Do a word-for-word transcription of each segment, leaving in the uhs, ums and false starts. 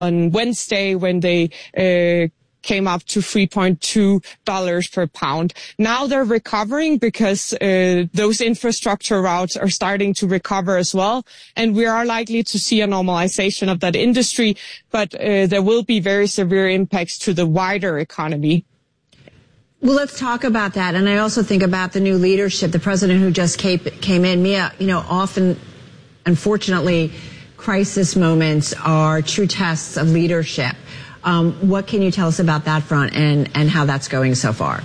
on Wednesday when they uh, came up to three point two dollars per pound. Now they're recovering because uh, those infrastructure routes are starting to recover as well. And we are likely to see a normalization of that industry, but uh, there will be very severe impacts to the wider economy. Well, let's talk about that. And I also think about the new leadership, the president who just came, came in. Mia, you know, often, unfortunately, crisis moments are true tests of leadership. Um, what can you tell us about that front and, and how that's going so far?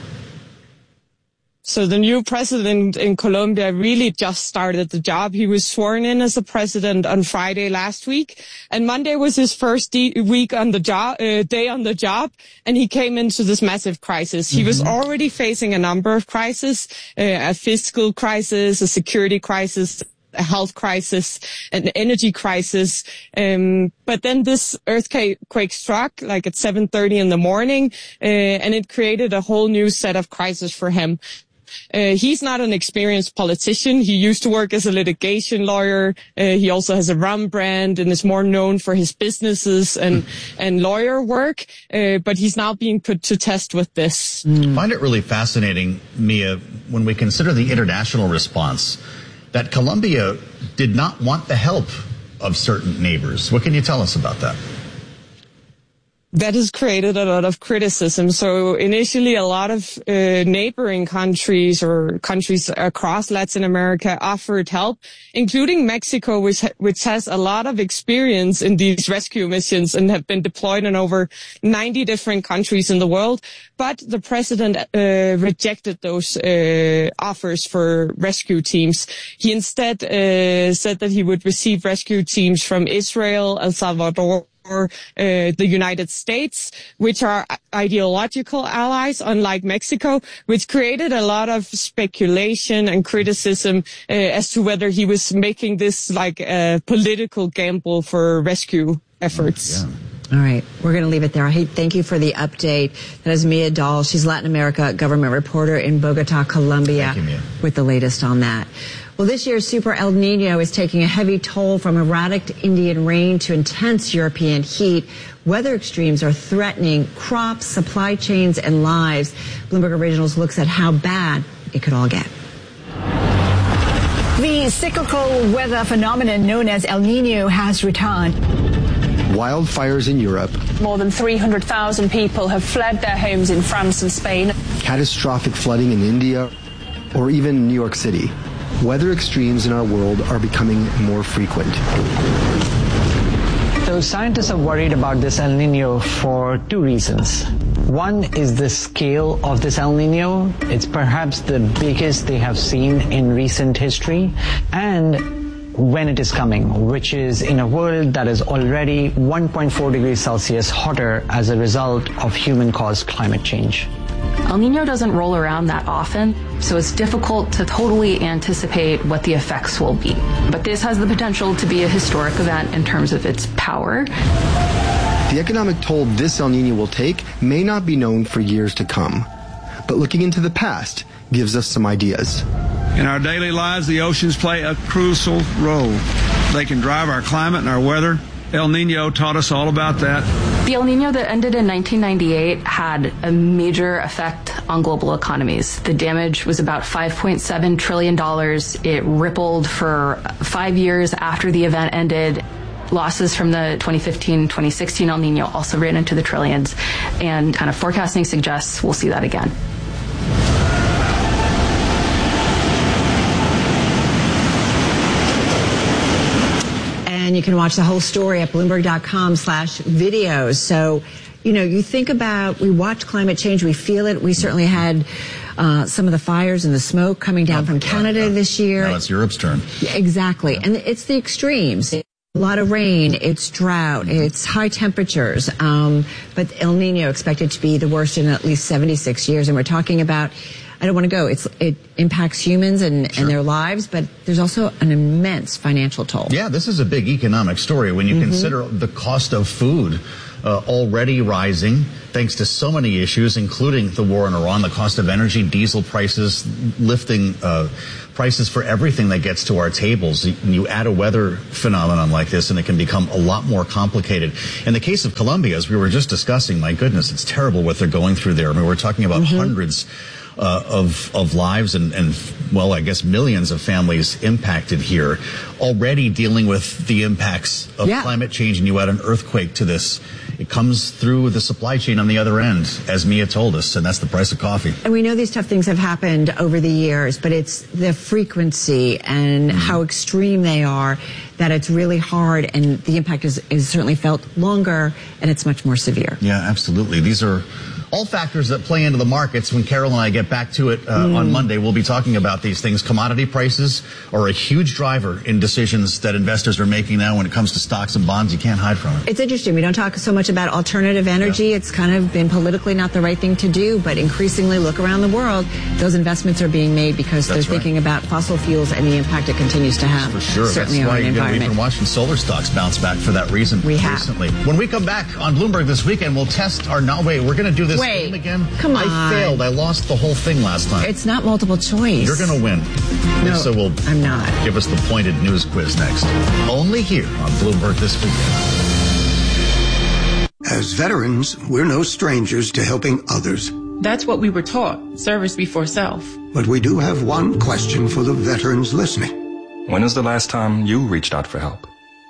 So the new president in Colombia really just started the job. He was sworn in as a president on Friday last week, and Monday was his first de- week on the job, uh, day on the job, and he came into this massive crisis. He mm-hmm. was already facing a number of crises, uh, a fiscal crisis, a security crisis, a health crisis, an energy crisis. Um, but then this earthquake struck like at seven thirty in the morning, uh, and it created a whole new set of crises for him. Uh, he's not an experienced politician. He used to work as a litigation lawyer. Uh, he also has a rum brand and is more known for his businesses and, and lawyer work. Uh, but he's now being put to test with this. I find it really fascinating, Mia, when we consider the international response, that Colombia did not want the help of certain neighbors. What can you tell us about that? That has created a lot of criticism. So initially, a lot of uh, neighboring countries or countries across Latin America offered help, including Mexico, which, which has a lot of experience in these rescue missions and have been deployed in over ninety different countries in the world. But the president uh, rejected those uh, offers for rescue teams. He instead uh, said that he would receive rescue teams from Israel, El Salvador, or uh, the United States, which are ideological allies, unlike Mexico, which created a lot of speculation and criticism uh, as to whether he was making this like a political gamble for rescue efforts. Yeah. All right, we're going to leave it there. Hey, thank you for the update. That is Mia Dahl. She's Latin America government reporter in Bogota, Colombia, Thank you, Mia. With the latest on that. Well, this year's Super El Nino is taking a heavy toll from erratic Indian rain to intense European heat. Weather extremes are threatening crops, supply chains, and lives. Bloomberg Originals looks at how bad it could all get. The cyclical weather phenomenon known as El Nino has returned. Wildfires in Europe. More than three hundred thousand people have fled their homes in France and Spain. Catastrophic flooding in India, or even New York City. Weather extremes in our world are becoming more frequent. So scientists are worried about this El Nino for two reasons. One is the scale of this El Nino. It's perhaps the biggest they have seen in recent history. And when it is coming, which is in a world that is already one point four degrees Celsius hotter as a result of human-caused climate change. El Nino doesn't roll around that often, so it's difficult to totally anticipate what the effects will be. But this has the potential to be a historic event in terms of its power. The economic toll this El Nino will take may not be known for years to come, but looking into the past gives us some ideas. In our daily lives, the oceans play a crucial role. They can drive our climate and our weather. El Nino taught us all about that. The El Nino that ended in nineteen ninety-eight had a major effect on global economies. The damage was about five point seven trillion dollars. It rippled for five years after the event ended. Losses from the twenty fifteen twenty sixteen El Nino also ran into the trillions, and kind of forecasting suggests we'll see that again. And you can watch the whole story at Bloomberg.com slash videos. So, you know, you think about, we watch climate change, we feel it. We certainly had uh, some of the fires and the smoke coming down oh, from Canada yeah, yeah. this year. Now it's Europe's turn. Exactly. Yeah. And it's the extremes. A lot of rain, it's drought, it's high temperatures. Um, but El Nino expected to be the worst in at least seventy-six years. And we're talking about I don't want to go. It's, it impacts humans and, sure. and their lives, but there's also an immense financial toll. Yeah, this is a big economic story when you mm-hmm. consider the cost of food uh, already rising thanks to so many issues, including the war in Iran, the cost of energy, diesel prices, lifting uh, prices for everything that gets to our tables. You add a weather phenomenon like this and it can become a lot more complicated. In the case of Colombia, as we were just discussing, my goodness, it's terrible what they're going through there. I mean, we're talking about mm-hmm. hundreds Uh, of of lives and, and, well, I guess millions of families impacted here, already dealing with the impacts of yeah. climate change, and you add an earthquake to this. It comes through the supply chain on the other end, as Mia told us, and that's the price of coffee. And we know these tough things have happened over the years, but it's the frequency and mm-hmm. how extreme they are that it's really hard, and the impact is, is certainly felt longer, and it's much more severe. Yeah, absolutely. These are all factors that play into the markets. When Carol and I get back to it uh, mm. on Monday, we'll be talking about these things. Commodity prices are a huge driver in decisions that investors are making now when it comes to stocks and bonds. You can't hide from it. It's interesting. We don't talk so much about alternative energy. Yeah. It's kind of been politically not the right thing to do, but increasingly look around the world, those investments are being made because That's they're right. thinking about fossil fuels and the impact it continues to have. For sure. Certainly That's on why the environment. We've been watching solar stocks bounce back for that reason we recently. Have. When we come back on Bloomberg this weekend, we'll test our, no, wait, we're going to do this wait. game again? Come on. I failed. I lost the whole thing last time. It's not multiple choice. You're going to win. No, so we'll I'm not. Give us the pointed news quiz next. Only here on Bloomberg this weekend. As veterans, we're no strangers to helping others. That's what we were taught. Service before self. But we do have one question for the veterans listening. When was the last time you reached out for help?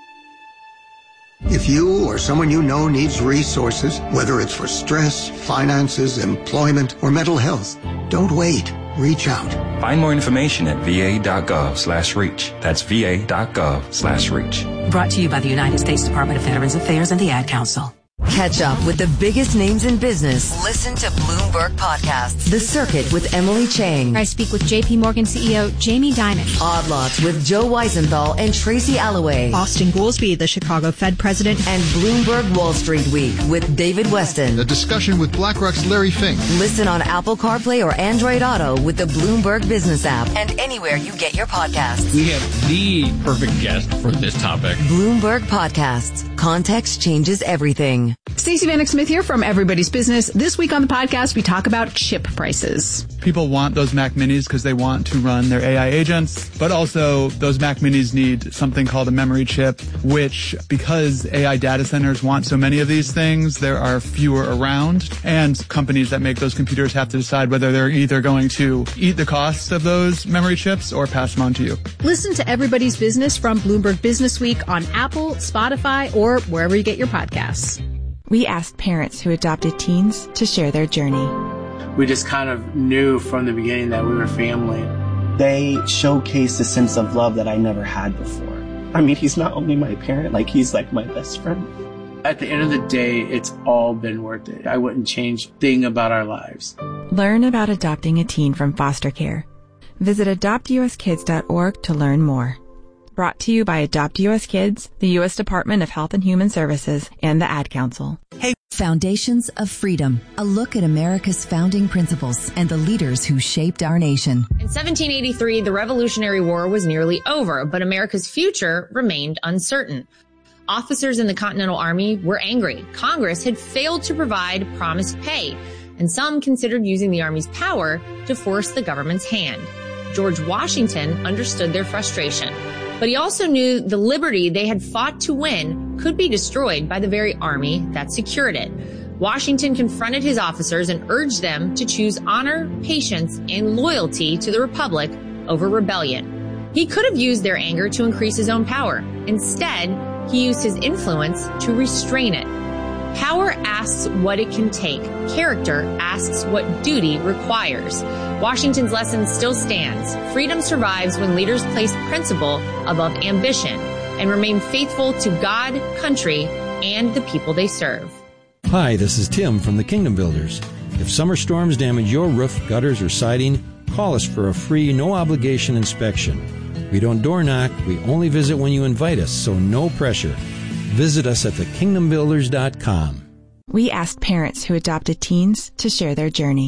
If you or someone you know needs resources, whether it's for stress, finances, employment, or mental health, don't wait. Reach out. Find more information at va.gov slash reach. That's va.gov slash reach. Brought to you by the United States Department of Veterans Affairs and the Ad Council. Catch up with the biggest names in business. Listen to Bloomberg Podcasts. The Circuit with Emily Chang. I speak with J P Morgan C E O Jamie Dimon. Odd Lots with Joe Weisenthal and Tracy Alloway. Austin Goolsbee, the Chicago Fed president. And Bloomberg Wall Street Week with David Weston. A discussion with BlackRock's Larry Fink. Listen on Apple CarPlay or Android Auto with the Bloomberg Business app and anywhere you get your podcasts. We have the perfect guest for this topic. Bloomberg Podcasts. Context changes everything. Stacey Vanek Smith here from Everybody's Business. This week on the podcast, we talk about chip prices. People want those Mac Minis because they want to run their A I agents, but also those Mac Minis need something called a memory chip, which, because A I data centers want so many of these things, there are fewer around, and companies that make those computers have to decide whether they're either going to eat the cost of those memory chips or pass them on to you. Listen to Everybody's Business from Bloomberg Business Week on Apple, Spotify, or wherever you get your podcasts. We asked parents who adopted teens to share their journey. We just kind of knew from the beginning that we were family. They showcased a sense of love that I never had before. I mean, he's not only my parent, like he's like my best friend. At the end of the day, it's all been worth it. I wouldn't change a thing about our lives. Learn about adopting a teen from foster care. Visit adopt u s kids dot org to learn more. Brought to you by Adopt U S Kids, the U S Department of Health and Human Services, and the Ad Council. Hey, Foundations of Freedom, a look at America's founding principles and the leaders who shaped our nation. In seventeen eighty-three, the Revolutionary War was nearly over, but America's future remained uncertain. Officers in the Continental Army were angry. Congress had failed to provide promised pay, and some considered using the Army's power to force the government's hand. George Washington understood their frustration. But he also knew the liberty they had fought to win could be destroyed by the very army that secured it. Washington confronted his officers and urged them to choose honor, patience, and loyalty to the Republic over rebellion. He could have used their anger to increase his own power. Instead, he used his influence to restrain it. Power asks what it can take. Character asks what duty requires. Washington's lesson still stands. Freedom survives when leaders place principle above ambition and remain faithful to God, country, and the people they serve. Hi, this is Tim from the Kingdom Builders. If summer storms damage your roof, gutters, or siding, call us for a free, no-obligation inspection. We don't door knock. We only visit when you invite us, so no pressure. Visit us at the kingdom builders dot com. We asked parents who adopted teens to share their journey.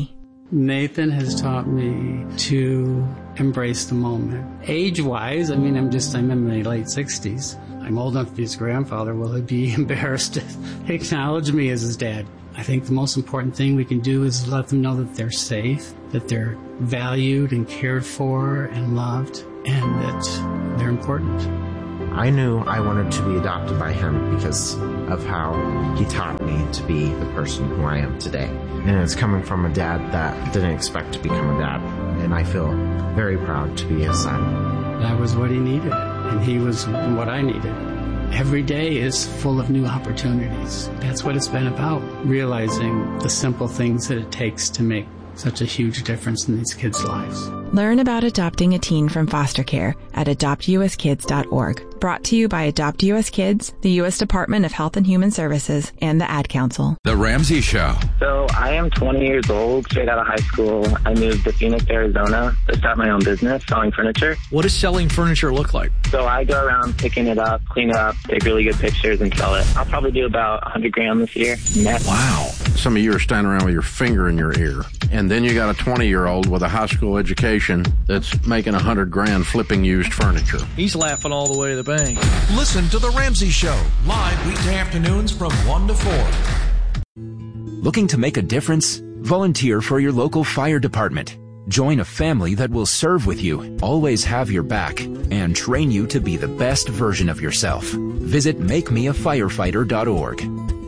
Nathan has taught me to embrace the moment. Age-wise, I mean, I'm just, I'm in my late sixties. I'm old enough to be his grandfather. Will he be embarrassed to acknowledge me as his dad? I think the most important thing we can do is let them know that they're safe, that they're valued and cared for and loved, and that they're important. I knew I wanted to be adopted by him because of how he taught me to be the person who I am today. And it's coming from a dad that didn't expect to become a dad. And I feel very proud to be his son. That was what he needed, and he was what I needed. Every day is full of new opportunities. That's what it's been about, realizing the simple things that it takes to make such a huge difference in these kids' lives. Learn about adopting a teen from foster care at adopt u s kids dot org. Brought to you by Adopt U S Kids, the U S Department of Health and Human Services, and the Ad Council. The Ramsey Show. So I am twenty years old, straight out of high school. I moved to Phoenix, Arizona to start my own business selling furniture. What does selling furniture look like? So I go around picking it up, clean it up, take really good pictures, and sell it. I'll probably do about one hundred grand this year. Net. Wow. Some of you are standing around with your finger in your ear. And then you got a twenty-year-old with a high school education that's making one hundred grand flipping used furniture. He's laughing all the way to the bank. Listen to The Ramsey Show, live weekday afternoons from one to four. Looking to make a difference? Volunteer for your local fire department. Join a family that will serve with you, always have your back, and train you to be the best version of yourself. Visit make me a firefighter dot org.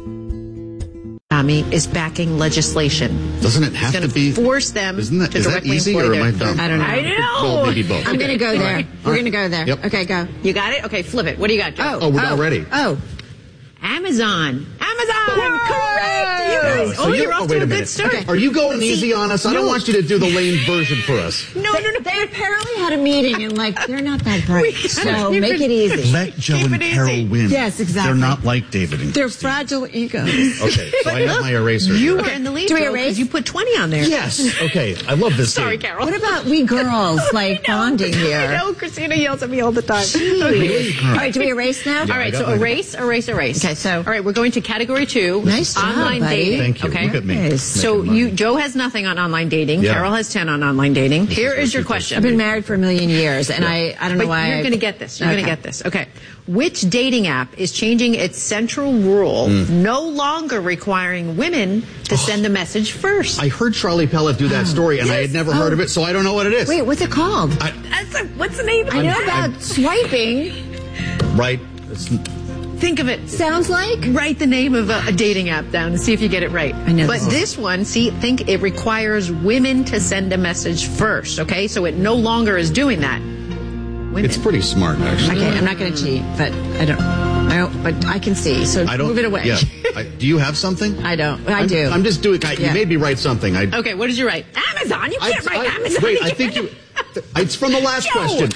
Is backing legislation. Doesn't it have to be? Force them Isn't that, to is directly that easy, employ or their, am I dumb? I don't know. I know. Well, maybe both. I'm okay. going to go there. Right. We're going to go there. Yep. Okay, go. You got it? Okay, flip it. What do you got, Joe? Oh, Oh, we're not ready. Oh. Amazon. Amazon. Yay! Correct. You guys. So oh, you- you're off oh, wait to a, a good minute. start. Okay. Are you going See, easy on us? I don't no. want you to do the lame version for us. No, no, no. They apparently had a meeting and like they're not that bright. So Keep make it- it easy. Let Joe Keep and it Carol easy. win. Yes, exactly. They're not like David and They're Christine. fragile egos. Okay, so I have my eraser. You here. were in the lead. Do we Joe, erase? 'cause You put twenty on there. Yes. Okay, I love this Sorry, game. Carol. What about we girls like bonding here? I know. Christina yells at me all the time. Really? All right, do we erase now? Yeah, All I right, got so my- erase, erase, erase. Okay, so- all right, we're going to category two. Nice job, online buddy. dating. Thank you. Okay. Look at me. Yes. So Making money. you, Joe has nothing on online dating. Yeah. Carol has ten on online dating. Here is your question. I've been married for a million years, and I, I don't know But why. you're I- going to get this. You're going Okay. to get this. Okay. Which dating app is changing its central rule, no longer requiring women to send the message first? I heard Charlie Pellet do that story, and I had never heard of it, so I don't know what it is. Wait, what's it called? I, That's a, what's the name? I know I'm- about I'm- swiping. right. It's, Think of it. Sounds like? Write the name of a, a dating app down and see if you get it right. I know But this. this one, see, think it requires women to send a message first, okay? So it no longer is doing that. Women. it's pretty smart, actually. Okay, I'm not going to cheat, but I don't. I don't. But I can see. So I don't. move it away. Yeah. I, do you have something? I don't. I I'm, do. I'm just doing. I, Yeah. You made me write something. I, Okay, what did you write? Amazon. You I, can't write I- Amazon. Wait, I think you. It's from the last Joe. question.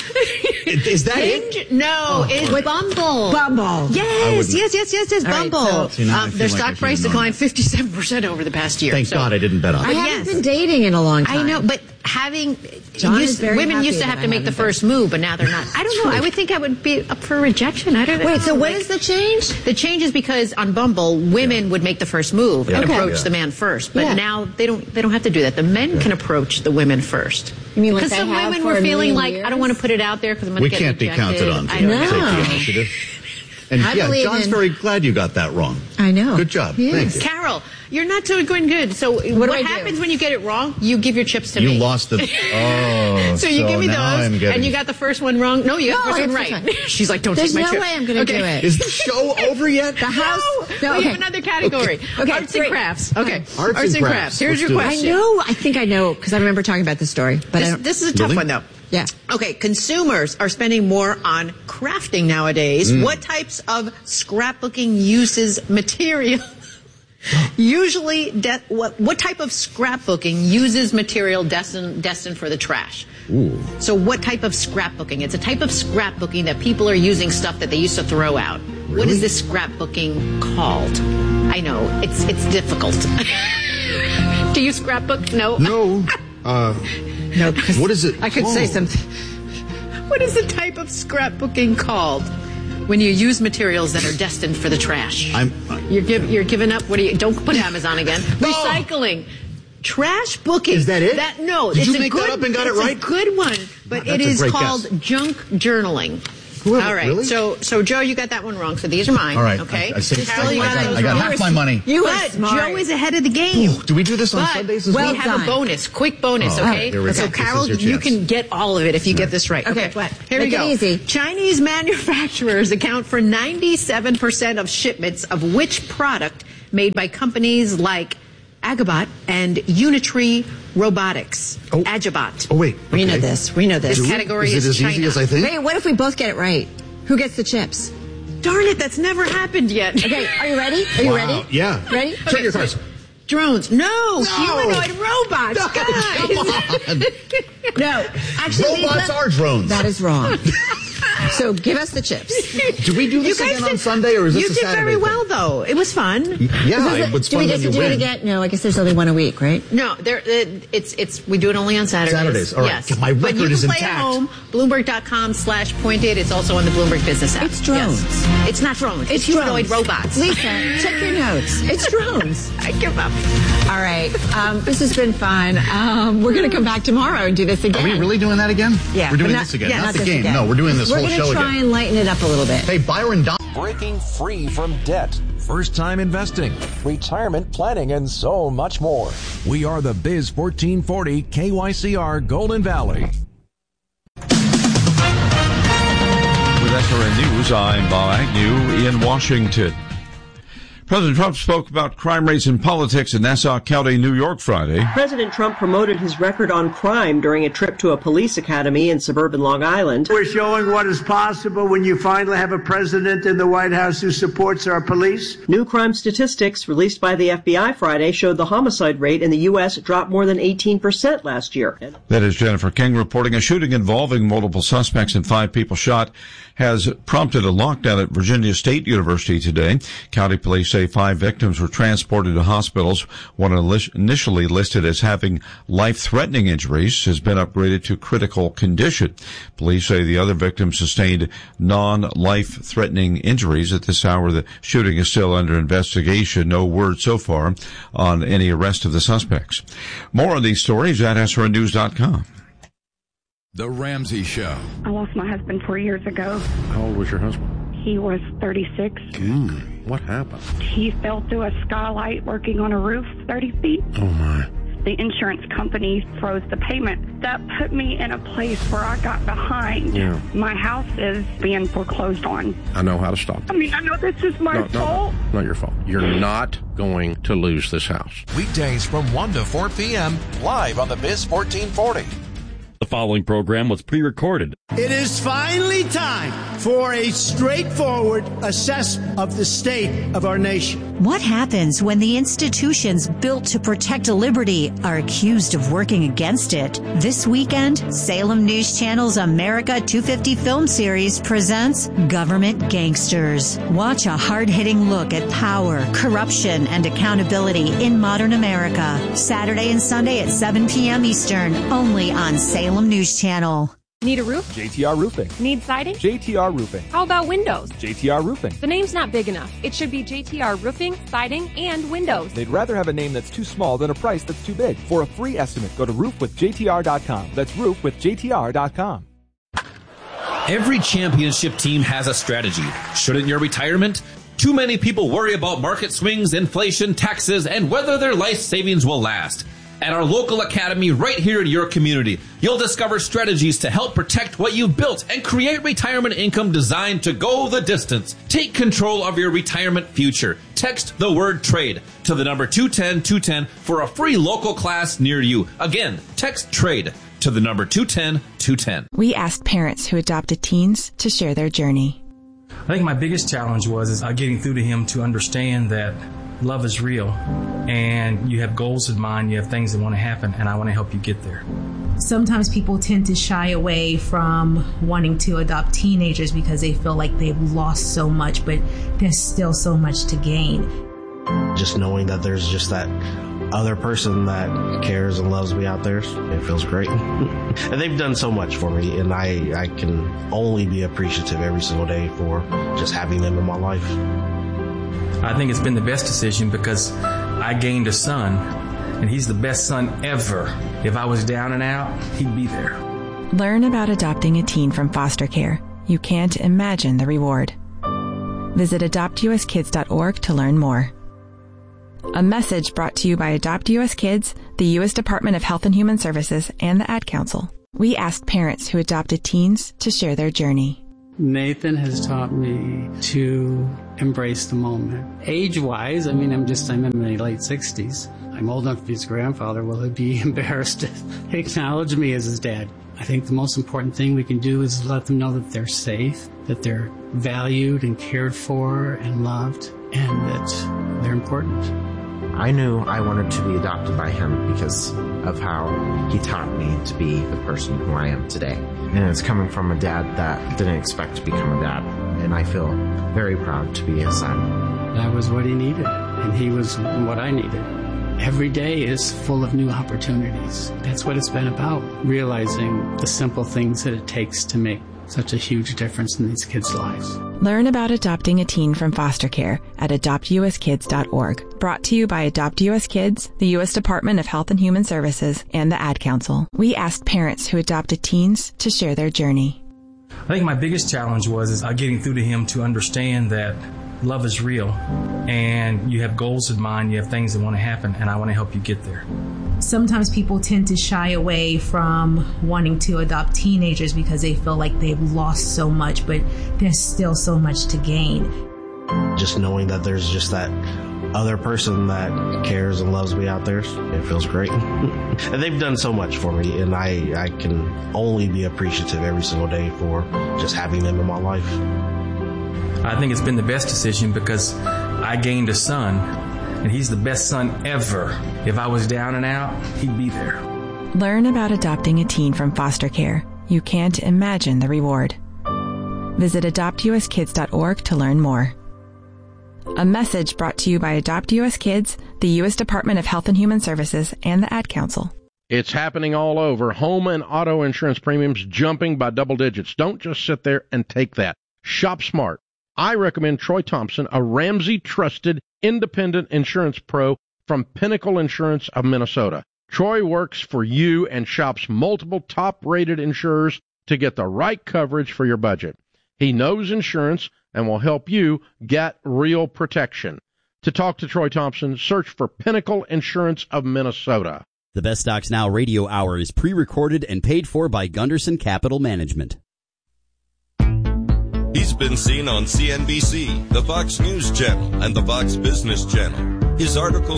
Is that it? Hinge? No, it's Bumble. Bumble. Yes, wouldn't- yes, yes, yes, yes, All right, Bumble. so- See, now I um, feel their like I stock should price have known declined that. fifty-seven percent over the past year. Thank so- God I didn't bet on I it. haven't yes. been dating in a long time. I know, but having John used, is very women happy used to that have I to make the haven't been. first move, but now they're not. I don't know. I would think I would be up for rejection. I don't know. Wait, so what Like, is the change? the change is because on Bumble, women would make the first move and Okay. approach Yeah. the man first, but Yeah. now they don't. They don't have to do that. The men can approach the women first. You mean like because they some have women for were a feeling million like years? I don't want to put it out there because I'm going We to get can't be rejected. counted on. I for don't know. Safety initiative. And I yeah, believe John's in- very glad you got that wrong. I know. Good job. Yes. Thank you. Carol, you're not doing good. So what, do I do? happens when you get it wrong? You give your chips to You me. lost the. Oh, So you give me those, now I'm getting, and you got the first one wrong. No, you got No, the I first one got the right. first one. She's like, don't There's take my no chip. way I'm going to Okay. do it. Is the show over yet? The house? No, No, we okay. have another category. Okay, Arts great. and crafts. Okay, Arts and crafts. Here's Let's your do it. I question. know. I think I know because I remember talking about this story. But I This, don't. this is a tough Really? one, though. Yeah. Okay, consumers are spending more on crafting nowadays. Mm. What types of scrapbooking uses material? Usually, de- what, what type of scrapbooking uses material destined, destined for the trash? Ooh. So what type of scrapbooking? It's a type of scrapbooking that people are using stuff that they used to throw out. What Really? is this scrapbooking called? I know, it's it's difficult. Do you scrapbook? No. No. Uh, No, 'cause what is it? I could say called? something. What is the type of scrapbooking called when you use materials that are destined for the trash? I'm. You're, give, you're giving up. What do you? Don't put Amazon again. Recycling. Trash booking. Is that it? That, no, Did it's you a make good, that up and got it right? It's a good one, but That's it a is great called guess. junk journaling. Really? All right, Really? so so Joe, you got that one wrong. So these are mine. All right. Okay. I, I, saved, Carol, you I, got got, those I got wrong. half my money. You were But smart. Joe is ahead of the game. Ooh, do we do this on but Sundays as we well? have a bonus, quick bonus, Oh, okay? here we go. So This Carol, is your you chance. can get all of it if you get this right. Okay, Okay, what? here Make we it go. easy. Chinese manufacturers account for ninety-seven percent of shipments of which product made by companies like Agabot and Unitree Robotics. Oh. Agabot. Oh, wait. We know okay. this. We know this. This category Is is it as China. easy as I think? Wait, what if we both get it right? Who gets the chips? Darn it, that's never happened yet. Okay, are you ready? Are you Wow. ready? Yeah. Ready? Check your cards. Drones. No, humanoid robots. No, guys. come on. No, actually, Robots Lisa, are drones. that is wrong. So give us the chips. Do we do this You guys again on did- Sunday, or is this You a did Saturday very thing? well, though. It was fun. Yeah, Is it- it's do fun we when get you to do win. it again? No, I guess there's only one a week, right? No, there. It, it's it's we do it only on Saturdays. Saturdays, all right. Yes, My but record you can is play intact. at home. Bloomberg dot com slash pointed. It's also on the Bloomberg Business app. It's drones. Yes. It's not drones. It's, humanoid drones. robots. Lisa, check your notes. It's drones. I give up. All right. Um, this has been fun. Um, we're going to come back tomorrow and do this again. Are we really doing that again? Yeah. We're doing but not, this again. Yeah, not, not the this game. again. No, we're doing this we're whole gonna show try again. and lighten it up a little bit. Hey, Byron Don. Breaking free from debt, first time investing, retirement planning, and so much more. We are the Biz fourteen forty K Y C R Golden Valley. With S R N News, I'm Bob Agnew in Washington. President Trump spoke about crime rates in politics in Nassau County, New York, Friday. President Trump promoted his record on crime during a trip to a police academy in suburban Long Island. We're showing what is possible when you finally have a president in the White House who supports our police. New crime statistics released by the F B I Friday showed the homicide rate in the U S dropped more than eighteen percent last year. That is Jennifer King reporting. A shooting involving multiple suspects and five people shot has prompted a lockdown at Virginia State University today. County police say five victims were transported to hospitals. One initially listed as having life-threatening injuries has been upgraded to critical condition. Police say the other victims sustained non-life-threatening injuries. At this hour, the shooting is still under investigation. No word so far on any arrest of the suspects. More on these stories at S R N news dot com. The Ramsey Show. I lost my husband four years ago. How old was your husband? He was thirty-six. Mm, what happened? He fell through a skylight working on a roof thirty feet. Oh, my. The insurance company froze the payment. That put me in a place where I got behind. Yeah. My house is being foreclosed on. I know how to stop it. I mean, I know this is my no, fault. No, no, not your fault. You're not going to lose this house. Weekdays from one to four p.m. live on the Biz fourteen forty. The following program was pre-recorded. It is finally time for a straightforward assessment of the state of our nation. What happens when the institutions built to protect liberty are accused of working against it? This weekend, Salem News Channel's America two fifty film series presents Government Gangsters. Watch a hard-hitting look at power, corruption, and accountability in modern America. Saturday and Sunday at seven p.m. Eastern, only on Salem News Channel. Need a roof? J T R Roofing. Need siding? J T R Roofing. How about windows? J T R Roofing. The name's not big enough. It should be J T R Roofing, Siding, and Windows. They'd rather have a name that's too small than a price that's too big. For a free estimate, go to roof with J T R dot com. That's roof with J T R dot com. Every championship team has a strategy. Shouldn't your retirement? Too many people worry about market swings, inflation, taxes, and whether their life savings will last. At our local academy right here in your community, you'll discover strategies to help protect what you've built and create retirement income designed to go the distance. Take control of your retirement future. Text the word trade to the number two one zero two one zero for a free local class near you. Again, text trade to the number two one zero two one zero. We asked parents who adopted teens to share their journey. I think my biggest challenge was is, uh, getting through to him to understand that love is real and you have goals in mind, you have things that want to happen, and I want to help you get there. Sometimes people tend to shy away from wanting to adopt teenagers because they feel like they've lost so much, but there's still so much to gain. Just knowing that there's just that other person that cares and loves me out there, it feels great. And they've done so much for me, and I, I can only be appreciative every single day for just having them in my life. I think it's been the best decision because I gained a son, and he's the best son ever. If I was down and out, he'd be there. Learn about adopting a teen from foster care. You can't imagine the reward. Visit adopt u s kids dot org to learn more. A message brought to you by Adopt U S Kids, the U S Department of Health and Human Services, and the Ad Council. We asked parents who adopted teens to share their journey. Nathan has taught me to embrace the moment. Age-wise, I mean, I'm just, I'm in my late sixties. I'm old enough to be his grandfather. Will he be embarrassed to acknowledge me as his dad? I think the most important thing we can do is let them know that they're safe, that they're valued and cared for and loved, and that they're important. I knew I wanted to be adopted by him because of how he taught me to be the person who I am today. And it's coming from a dad that didn't expect to become a dad. And I feel very proud to be his son. That was what he needed, and he was what I needed. Every day is full of new opportunities. That's what it's been about, realizing the simple things that it takes to make such a huge difference in these kids' lives. Learn about adopting a teen from foster care at adopt u s kids dot org. Brought to you by Adopt U S Kids, the U S Department of Health and Human Services, and the Ad Council. We asked parents who adopted teens to share their journey. I think my biggest challenge was is getting through to him to understand that love is real, and you have goals in mind, you have things that want to happen, and I want to help you get there. Sometimes people tend to shy away from wanting to adopt teenagers because they feel like they've lost so much, but there's still so much to gain. Just knowing that there's just that other person that cares and loves me out there, it feels great. And they've done so much for me, and I, I can only be appreciative every single day for just having them in my life. I think it's been the best decision because I gained a son, and he's the best son ever. If I was down and out, he'd be there. Learn about adopting a teen from foster care. You can't imagine the reward. Visit adopt u s kids dot org to learn more. A message brought to you by Adopt U S Kids, the U S Department of Health and Human Services, and the Ad Council. It's happening all over. Home and auto insurance premiums jumping by double digits. Don't just sit there and take that. Shop smart. I recommend Troy Thompson, a Ramsey-trusted independent insurance pro from Pinnacle Insurance of Minnesota. Troy works for you and shops multiple top-rated insurers to get the right coverage for your budget. He knows insurance and will help you get real protection. To talk to Troy Thompson, search for Pinnacle Insurance of Minnesota. The Best Stocks Now radio hour is pre-recorded and paid for by Gunderson Capital Management. He's been seen on C N B C, the Fox News Channel, and the Fox Business Channel. His articles